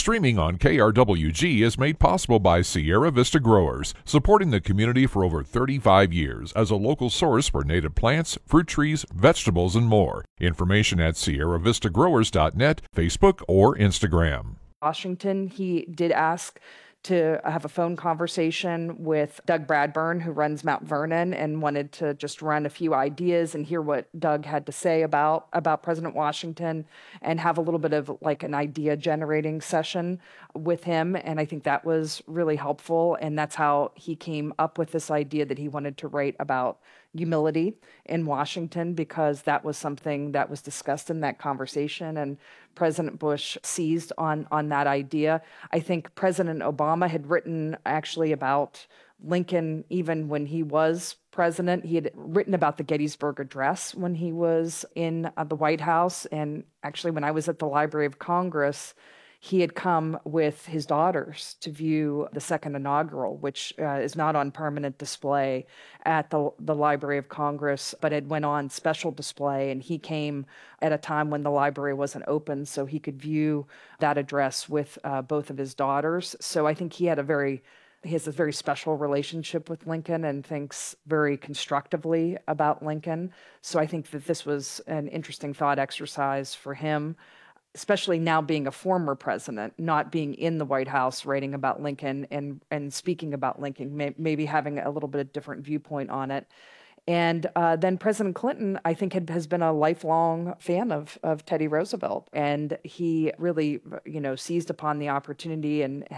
Streaming on KRWG is made possible by Sierra Vista Growers, supporting the community for over 35 years as a local source for native plants, fruit trees, vegetables, and more. Information at sierravistagrowers.net, Facebook, or Instagram. Washington, he did ask to have a phone conversation with Doug Bradburn, who runs Mount Vernon, and wanted to just run a few ideas and hear what Doug had to say about President Washington and have a little bit of like an idea generating session with him. And I think that was really helpful. And that's how he came up with this idea that he wanted to write about humility in Washington, because that was something that was discussed in that conversation, and President Bush seized on that idea. I think President Obama had written actually about Lincoln even when he was president. He had written about the Gettysburg Address when he was in the White House, and actually when I was at the Library of Congress, he had come with his daughters to view the second inaugural, which is not on permanent display at the Library of Congress, but it went on special display. And he came at a time when the library wasn't open, so he could view that address with both of his daughters. So I think he has a very special relationship with Lincoln and thinks very constructively about Lincoln. So I think that this was an interesting thought exercise for him, especially now being a former president, not being in the White House, writing about Lincoln and speaking about Lincoln, maybe having a little bit of different viewpoint on it. And then President Clinton, I think, has been a lifelong fan of Teddy Roosevelt. And he really, seized upon the opportunity and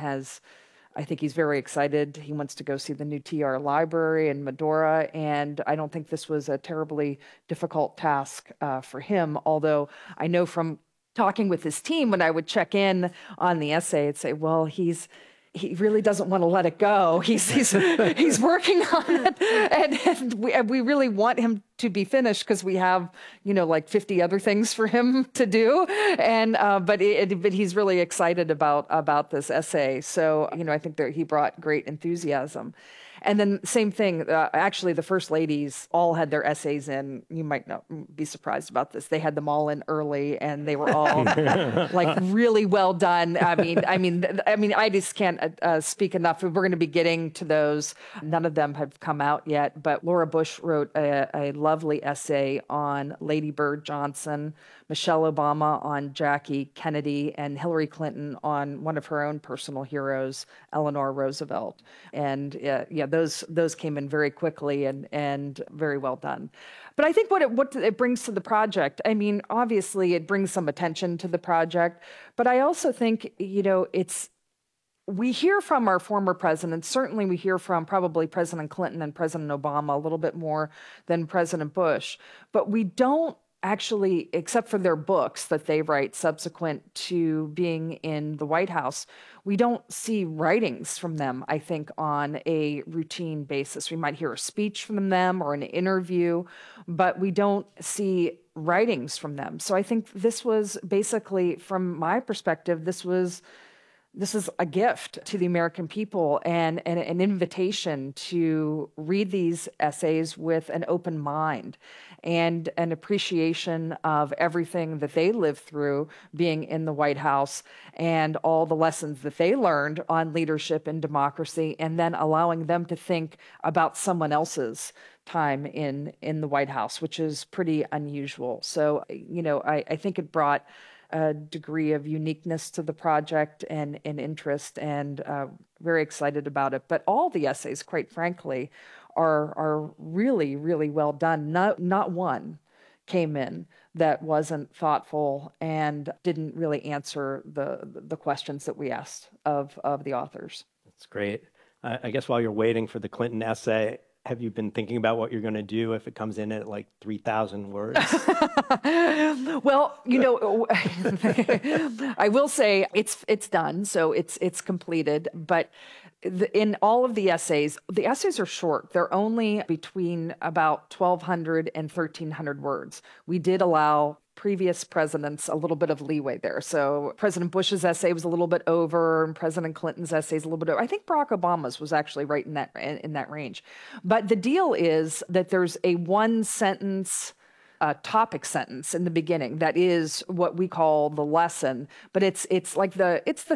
I think he's very excited. He wants to go see the new TR Library in Medora, and I don't think this was a terribly difficult task for him, although I know from talking with his team, when I would check in on the essay, I'd say, well, he really doesn't want to let it go. He's working on it, and we really want him to be finished because we have, like 50 other things for him to do. And but he's really excited about this essay. So I think that he brought great enthusiasm. And then same thing, actually the First Ladies all had their essays in. You might not be surprised about this. They had them all in early, and they were all like really well done. I mean, I just can't speak enough. We're going to be getting to those. None of them have come out yet, but Laura Bush wrote a lovely essay on Lady Bird Johnson, Michelle Obama on Jackie Kennedy, and Hillary Clinton on one of her own personal heroes, Eleanor Roosevelt. And those came in very quickly and very well done. But I think what it brings to the project, obviously it brings some attention to the project, but I also think, we hear from our former presidents. Certainly we hear from probably President Clinton and President Obama a little bit more than President Bush, but we don't actually, except for their books that they write subsequent to being in the White House, we don't see writings from them, I think, on a routine basis. We might hear a speech from them or an interview, but we don't see writings from them. So I think this was basically, from my perspective, this is a gift to the American people and an invitation to read these essays with an open mind and an appreciation of everything that they lived through being in the White House and all the lessons that they learned on leadership and democracy, and then allowing them to think about someone else's time in the White House, which is pretty unusual. So, I think it brought a degree of uniqueness to the project and interest, and very excited about it. But all the essays, quite frankly, are really, really well done. Not one came in that wasn't thoughtful and didn't really answer the questions that we asked of the authors. That's great. I guess while you're waiting for the Clinton essay, have you been thinking about what you're going to do if it comes in at like 3,000 words? Well, I will say it's done, so it's completed. But in all of the essays are short. They're only between about 1,200 and 1,300 words. We did allow previous presidents a little bit of leeway there. So President Bush's essay was a little bit over, and President Clinton's essay is a little bit over. I think Barack Obama's was actually right in that range. But the deal is that there's a one sentence topic sentence in the beginning that is what we call the lesson, but it's the